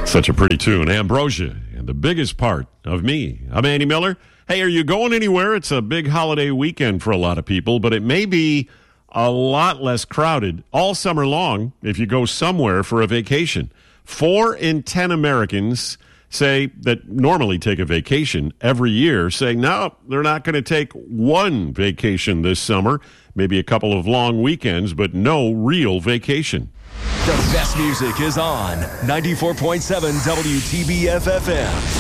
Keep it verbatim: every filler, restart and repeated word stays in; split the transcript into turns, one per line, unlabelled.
Such a pretty tune. Ambrosia and the biggest part of me. I'm Andy Miller. Hey, are you going anywhere? It's a big holiday weekend for a lot of people, but it may be a lot less crowded all summer long if you go somewhere for a vacation. Four in ten Americans say that normally take a vacation every year, saying, no, they're not going to take one vacation this summer, maybe a couple of long weekends, but no real vacation.
The best music is on ninety-four point seven W T B F F M.